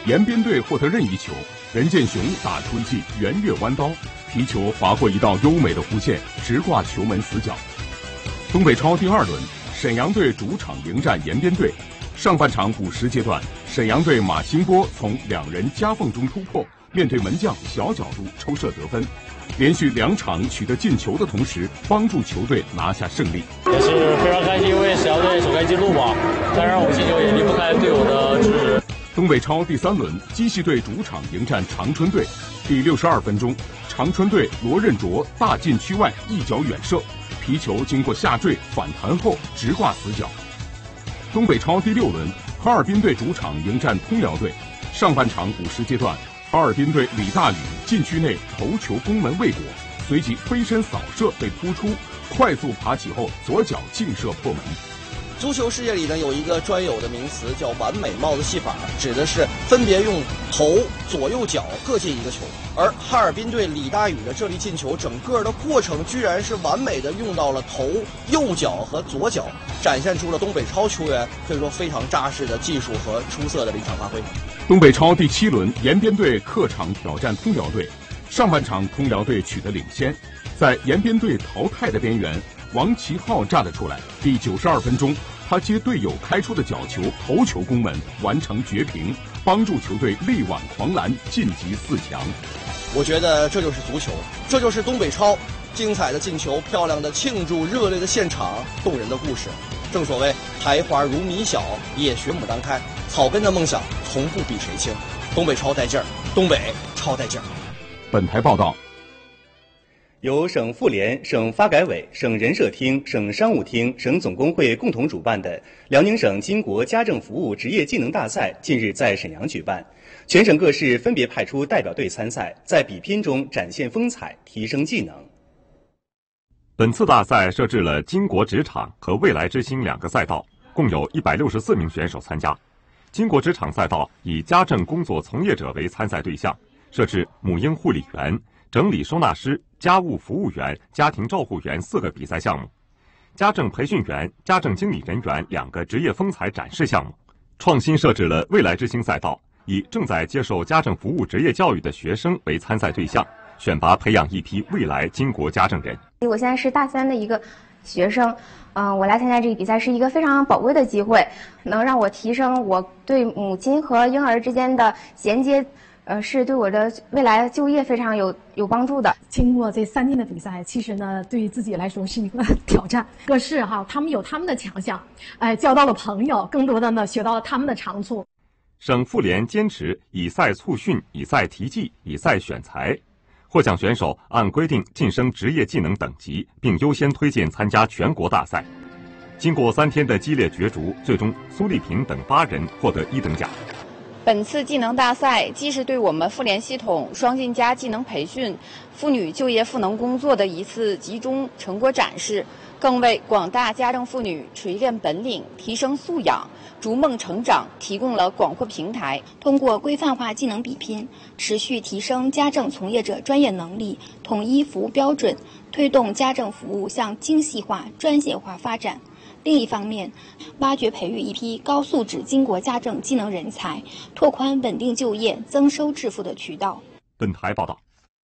延边队获得任意球，任建雄打出一记圆月弯刀，皮球划过一道优美的弧线，直挂球门死角。东北超第2轮，沈阳队主场迎战延边队。上半场50阶段，沈阳队马兴波从2人夹缝中突破，面对门将小角度抽射得分，连续2场取得进球的同时，帮助球队拿下胜利。 也是非常开心为沈阳队首开纪录吧，当然我们进球也离不开队友的支持。 东北超第3轮，鸡西队主场迎战长春队。第62分钟，长春队罗任卓大禁区外一脚远射，皮球经过下坠反弹后直挂死角。东北超第6轮，哈尔滨队主场迎战通辽队。上半场50阶段，哈尔滨队李大宇禁区内头球攻门未果，随即飞身扫射被扑出，快速爬起后左脚劲射破门。 足球世界里呢，有一个专有的名词叫完美帽子戏法，指的是分别用头、左右脚各进一个球。而哈尔滨队李大宇的这粒进球，整个的过程居然是完美的用到了头、右脚和左脚，展现出了东北超球员可以说非常扎实的技术和出色的临场发挥。 东北超第7轮，延边队客场挑战通辽队。上半场通辽队取得领先，在延边队淘汰的边缘，王齐浩站了出来。第92分钟，他接队友开出的角球头球攻门，完成绝平，帮助球队力挽狂澜，晋级4强。 我觉得这就是足球，这就是东北超，精彩的进球，漂亮的庆祝，热烈的现场，动人的故事。正所谓苔花如米小，也学牡丹开，草根的梦想从不比谁轻。东北超带劲儿，东北超带劲儿。 本台报道。 由省妇联、省发改委、省人社厅、省商务厅、省总工会共同主办的辽宁省巾帼家政服务职业技能大赛近日在沈阳举办，全省各市分别派出代表队参赛，在比拼中展现风采，提升技能。 本次大赛设置了巾帼职场和未来之星2个赛道，共有164名选手参加。巾帼职场赛道以家政工作从业者为参赛对象，设置母婴护理员、整理收纳师、家务服务员、家庭照护员4个比赛项目，家政培训员、家政经理人员2个职业风采展示项目。创新设置了未来之星赛道，以正在接受家政服务职业教育的学生为参赛对象，选拔培养一批未来巾帼家政人。 我现在是大3的一个学生，我来参加这个比赛是一个非常宝贵的机会，能让我提升我对母亲和婴儿之间的衔接，是对我的未来就业非常有帮助的。 经过这3天的比赛，其实呢，对自己来说是一个挑战。各市他们有他们的强项，交到了朋友，更多的呢学到了他们的长处。 省妇联坚持以赛促训、以赛提技、以赛选材。获奖选手按规定晋升职业技能等级，并优先推荐参加全国大赛。经过3天的激烈角逐，最终苏丽萍等8人获得1等奖。 本次技能大赛既是对我们妇联系统双进加技能培训、妇女就业赋能工作的一次集中成果展示，更为广大家政妇女锤炼本领、提升素养、逐梦成长提供了广阔平台。 通过规范化技能比拼，持续提升家政从业者专业能力，统一服务标准，推动家政服务向精细化、专业化发展。另一方面，挖掘培育一批高素质巾帼家政技能人才，拓宽稳定就业、增收致富的渠道。 本台报道。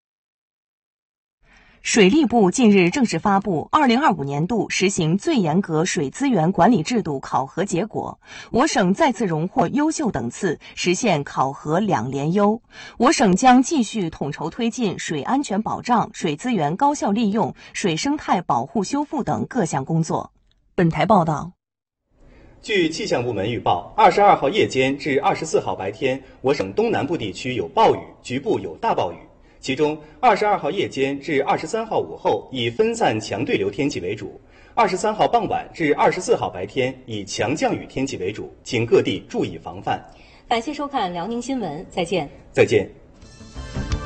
水利部近日正式发布2025年度实行最严格水资源管理制度考核结果，我省再次荣获优秀等次，实现考核2连优。我省将继续统筹推进水安全保障、水资源高效利用、水生态保护修复等各项工作。本台报道。 据气象部门预报，22号夜间至24号白天，我省东南部地区有暴雨，局部有大暴雨。其中，22号夜间至23号午后以分散强对流天气为主；23号傍晚至24号白天以强降雨天气为主，请各地注意防范。 感谢收看辽宁新闻，再见。 再见。